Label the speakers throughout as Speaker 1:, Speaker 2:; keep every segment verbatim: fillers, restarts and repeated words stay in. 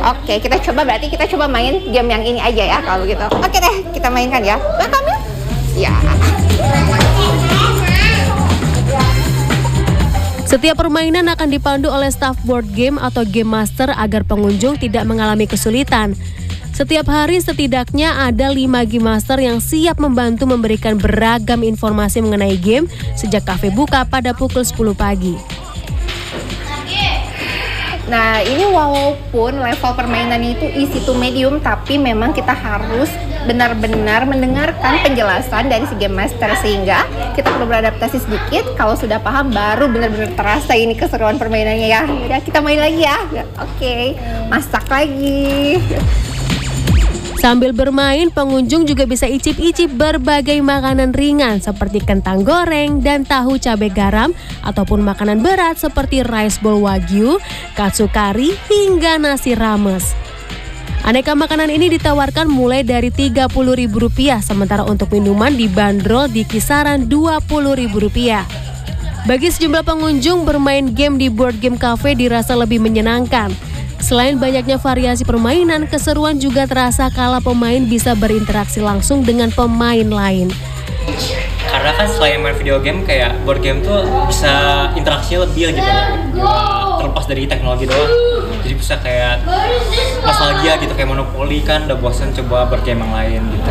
Speaker 1: Oke, kita coba berarti kita coba main game yang ini aja ya kalau gitu. Oke deh, kita mainkan ya. Nah, Kamil? Ya.
Speaker 2: Setiap permainan akan dipandu oleh staf board game atau game master agar pengunjung tidak mengalami kesulitan. Setiap hari setidaknya ada lima game master yang siap membantu memberikan beragam informasi mengenai game sejak kafe buka pada pukul sepuluh pagi.
Speaker 1: Nah, ini walaupun level permainan itu easy to medium, tapi memang kita harus benar-benar mendengarkan penjelasan dari si game master sehingga kita perlu beradaptasi sedikit. Kalau sudah paham baru benar-benar terasa ini keseruan permainannya ya. Ya, kita main lagi ya. Oke, masak lagi.
Speaker 2: Sambil bermain, pengunjung juga bisa icip-icip berbagai makanan ringan seperti kentang goreng dan tahu cabai garam ataupun makanan berat seperti rice bowl wagyu, katsu kari, hingga nasi rames. Aneka makanan ini ditawarkan mulai dari tiga puluh ribu rupiah, sementara untuk minuman dibanderol di kisaran dua puluh ribu rupiah. Bagi sejumlah pengunjung, bermain game di board game cafe dirasa lebih menyenangkan. Selain banyaknya variasi permainan, keseruan juga terasa kala pemain bisa berinteraksi langsung dengan pemain lain.
Speaker 3: Karena kan selain main video game, kayak board game tuh bisa interaksinya lebih gitu, nggak terlepas dari teknologi doang. Jadi bisa kayak nostalgia gitu, kayak Monopoly kan udah bosan coba board game yang lain gitu.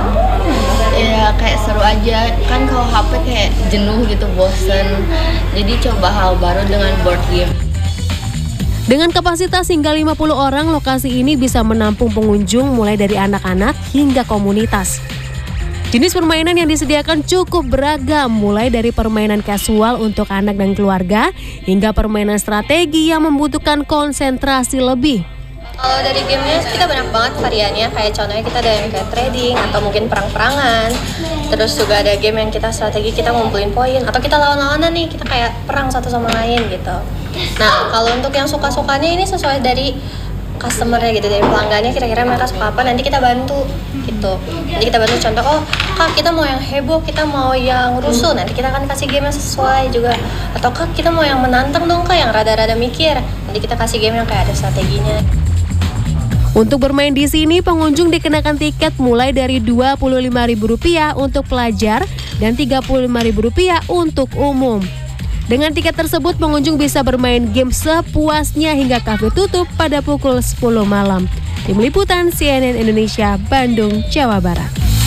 Speaker 4: Ya kayak seru aja, kan kalau H P kayak jenuh gitu, bosen. Jadi coba hal baru dengan board game.
Speaker 2: Dengan kapasitas hingga lima puluh orang, lokasi ini bisa menampung pengunjung mulai dari anak-anak hingga komunitas. Jenis permainan yang disediakan cukup beragam, mulai dari permainan casual untuk anak dan keluarga, hingga permainan strategi yang membutuhkan konsentrasi lebih.
Speaker 4: Kalau dari gamenya kita banyak banget variannya, kayak contohnya kita ada yang kayak trading atau mungkin perang-perangan. Terus juga ada game yang kita strategi, kita ngumpulin poin, atau kita lawan-lawanan nih, kita kayak perang satu sama lain gitu. Nah, kalau untuk yang suka-sukanya ini sesuai dari customer-nya gitu, dari pelanggannya, kira-kira mereka suka apa, nanti kita bantu gitu. Nanti kita bantu contoh, oh kak kita mau yang heboh, kita mau yang rusuh, nanti kita akan kasih game yang sesuai juga. Atau kak kita mau yang menantang dong kak, yang rada-rada mikir, nanti kita kasih game yang kayak ada strateginya.
Speaker 2: Untuk bermain di sini, pengunjung dikenakan tiket mulai dari dua puluh lima ribu rupiah untuk pelajar dan tiga puluh lima ribu rupiah untuk umum. Dengan tiket tersebut, pengunjung bisa bermain game sepuasnya hingga kafe tutup pada pukul sepuluh malam. Tim Liputan C N N Indonesia, Bandung, Jawa Barat.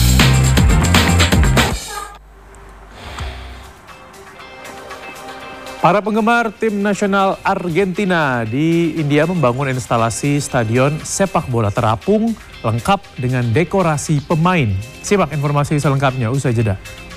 Speaker 5: Para penggemar tim nasional Argentina di India membangun instalasi stadion sepak bola terapung lengkap dengan dekorasi pemain. Simak informasi selengkapnya usai jeda.